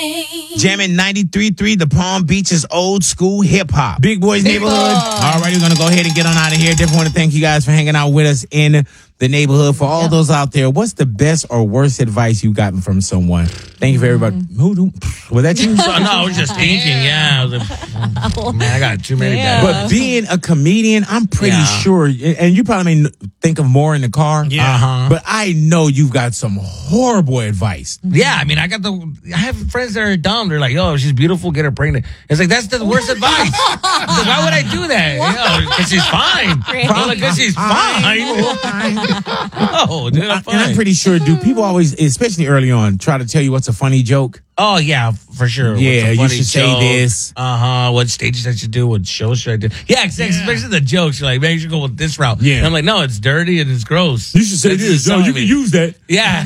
Jamming 93.3, the Palm Beach's old school hip hop. Big Boys Neighborhood. All right, we're going to go ahead and get on out of here. Definitely want to thank you guys for hanging out with us in the neighborhood. For all those out there, what's the best or worst advice you've gotten from someone? Thank you for everybody. Who was that you? No, I was just thinking, yeah. Man, I got too many bad. But being a comedian, I'm pretty sure, and you probably may think of more in the car. Yeah. But I know you've got some horrible advice. Yeah, I mean, I have friends that are dumb. They're like, "Oh, she's beautiful, get her pregnant." It's like, that's the worst advice. So why would I do that? Because she's fine. Because she's fine. Oh, dude, I'm fine. And I'm pretty sure, people always, especially early on, try to tell you what's a funny joke? Oh, yeah, for sure. Yeah, you should say this. What stages I should do? What shows should I do? Yeah, especially the jokes. You're like, man, you should go with this route. Yeah. And I'm like, no, it's dirty and it's gross. You should say this. No, you can use that. Yeah.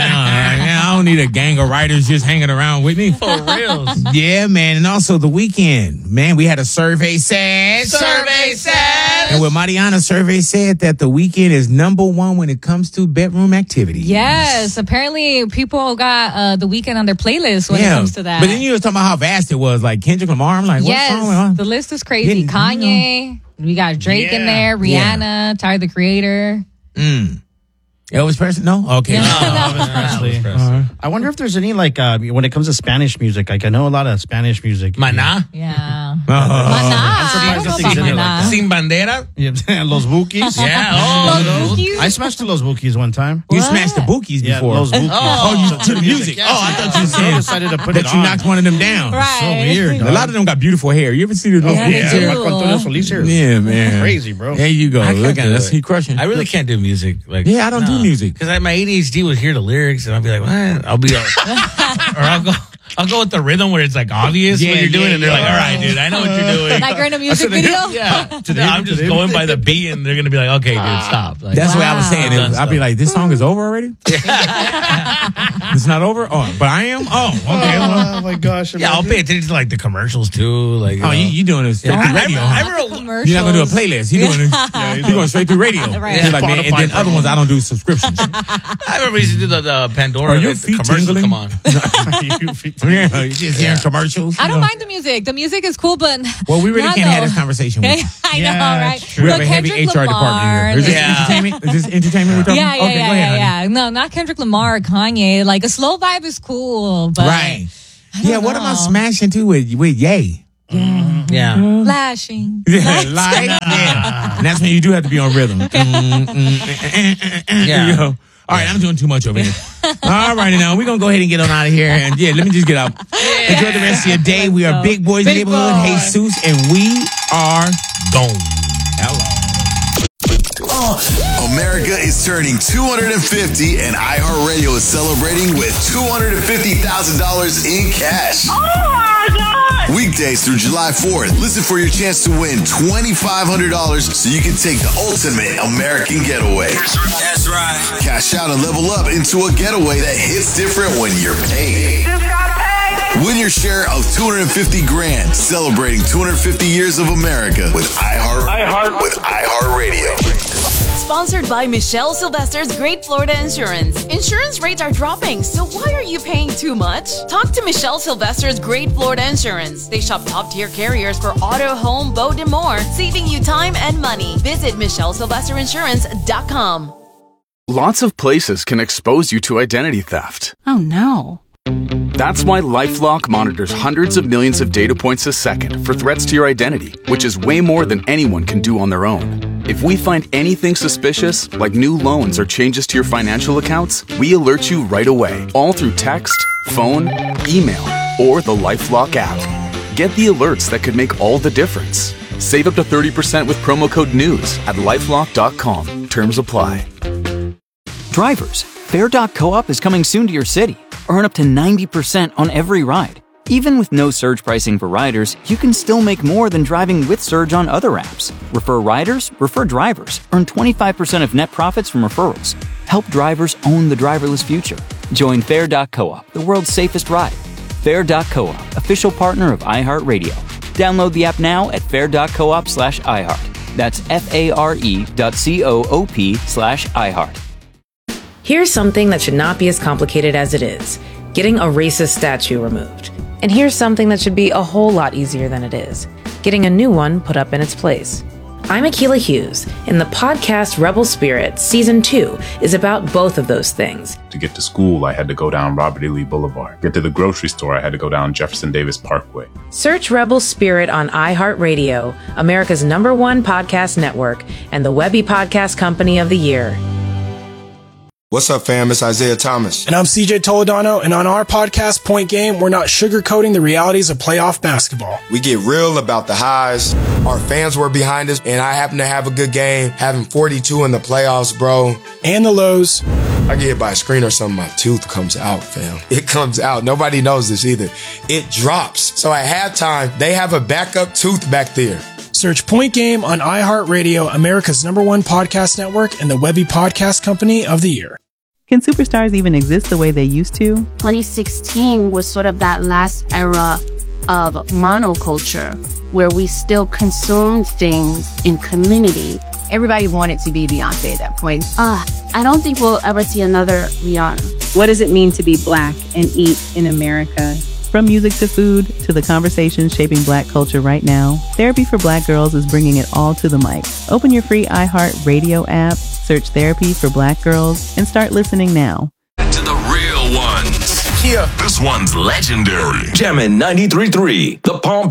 I don't need a gang of writers just hanging around with me. For real. Yeah, man. And also the weekend. Man, we had a survey said. And with Mariana, survey said that the weekend is number one when it comes to bedroom activities. Yes. Apparently, people got the weekend on their playlist when it comes to that. But then you was talking about how vast it was. Like Kendrick Lamar. I'm like, what's wrong with the list is crazy. Kanye. We got Drake in there. Rihanna. Tyler, the Creator. Elvis Presley? No? Okay. Elvis Presley. I wonder if there's any, like, when it comes to Spanish music. Like, I know a lot of Spanish music. Maná? Yeah. I'm Maná. surprised nothing's in it like that. Sin Bandera? Yeah, Los Bukis. Yeah. Los Bukis? I smashed to Los Bukis one time. You smashed the Bookies Yeah, before. Los Bukis. You to the music. Yes, I thought you said decided to put that it you on. knocked one of them down. Right. So weird. A lot of them got beautiful hair. You ever see the Yeah, they do. Marco Antonio Solis here. Yeah, man. Crazy, bro. There you go. I can't Look at do us. it. He crushing. I really can't do music. Like, Yeah, I don't do music. Because my ADHD would hear the lyrics and I'll be like, what? I'll be or I'll go with the rhythm where it's like obvious what you're doing, and they're like, all right, dude, I know what you're doing. Like you're in a music video? Yeah. I'm just going by the beat, and they're going to be like, okay, dude, stop. Like, That's what I was saying. Wow. I'll be like, this song is over already? It's not over? Oh, but I am? Oh, okay. Oh, my gosh. yeah, I'll pay attention to like the commercials too. Like, You doing this through radio, huh? I wrote You're not going to do a playlist. You're doing it. You're going straight through radio. Right. You're like, man, and then other ones, I don't do subscriptions. I remember we used to do the Pandora. Are your the feet commercials tingling? come on. Yeah, you just hearing commercials. I don't mind the music. The music is cool, but Well, we really not can't have though. this conversation with you. I know, Yeah, right? it's true. We have a But heavy Kendrick HR department here. Is this Yeah. entertainment? Is this entertainment we're talking Yeah, about? Okay, go ahead, honey. No, not Kendrick Lamar, Kanye. Like a slow vibe is cool, but Right. Yeah, what am I know. smashing to with Ye? Yeah. Flashing. Yeah, like, yeah. And that's when you do have to be on rhythm. Yeah. You know. All right, I'm doing too much over here. All right, now we're going to go ahead and get on out of here. And yeah, let me just get out. Enjoy the rest of your day. We are Big Boys Big Neighborhood, Boy. Jesus, and we are Gone. Hello. America is turning 250 and iHeartRadio is celebrating with $250,000 in cash. Oh my God! Weekdays through July 4th, listen for your chance to win $2,500 so you can take the ultimate American getaway. That's right. Cash out and level up into a getaway that hits different when you're paid. Just got paid! Win your share of $250 grand, celebrating 250 years of America with iHeartRadio. Sponsored by Michelle Sylvester's Great Florida Insurance. Insurance rates are dropping, so why are you paying too much? Talk to Michelle Sylvester's Great Florida Insurance. They shop top-tier carriers for auto, home, boat, and more, saving you time and money. Visit MichelleSylvesterInsurance.com. Lots of places can expose you to identity theft. Oh no. That's why LifeLock monitors hundreds of millions of data points a second for threats to your identity, which is way more than anyone can do on their own. If we find anything suspicious, like new loans or changes to your financial accounts, we alert you right away, all through text, phone, email, or the LifeLock app. Get the alerts that could make all the difference. Save up to 30% with promo code NEWS at LifeLock.com. Terms apply. Drivers, Fair.coop is coming soon to your city. Earn up to 90% on every ride. Even with no surge pricing for riders, you can still make more than driving with Surge on other apps. Refer riders, refer drivers. Earn 25% of net profits from referrals. Help drivers own the driverless future. Join Fair.coop, the world's safest ride. Fair.coop, official partner of iHeartRadio. Download the app now at fair.coop/iHeart. That's FARE.coop/iHeart. Here's something that should not be as complicated as it is. getting a racist statue removed. And here's something that should be a whole lot easier than it is, getting a new one put up in its place. I'm Akilah Hughes, and the podcast Rebel Spirit Season 2 is about both of those things. To get to school, I had to go down Robert E. Lee Boulevard. Get to the grocery store, I had to go down Jefferson Davis Parkway. Search Rebel Spirit on iHeartRadio, America's #1 podcast network, and the Webby Podcast Company of the Year. What's up, fam? It's Isaiah Thomas. And I'm CJ Toledano, and on our podcast, Point Game, we're not sugarcoating the realities of playoff basketball. We get real about the highs. Our fans were behind us, and I happen to have a good game, having 42 in the playoffs, bro. And the lows. I get hit by a screen or something, my tooth comes out, fam. It comes out. Nobody knows this either. It drops. So at halftime, they have a backup tooth back there. Search Point Game on iHeartRadio, America's #1 podcast network, and the Webby Podcast Company of the Year. Can superstars even exist the way they used to? 2016 was sort of that last era of monoculture where we still consumed things in community. Everybody wanted to be Beyonce at that point. I don't think we'll ever see another Rihanna. What does it mean to be Black and eat in America? From music to food to the conversations shaping Black culture right now, Therapy for Black Girls is bringing it all to the mic. Open your free iHeartRadio app, search Therapy for Black Girls, and start listening now. To the real ones. Yeah. This one's legendary. Jammin' 93.3, the Palm Beach